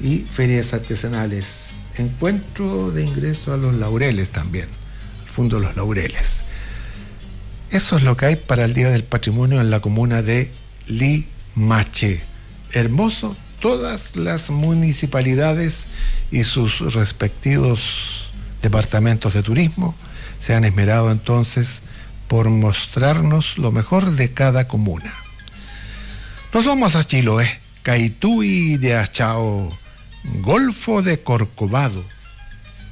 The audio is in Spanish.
y ferias artesanales. Encuentro de ingreso a los Laureles también, al Fondo Los Laureles. Eso es lo que hay para el Día del Patrimonio en la comuna de Limache. Hermoso, todas las municipalidades y sus respectivos departamentos de turismo se han esmerado entonces por mostrarnos lo mejor de cada comuna. Nos vamos a Chiloé, Caitui de Achao, Golfo de Corcovado,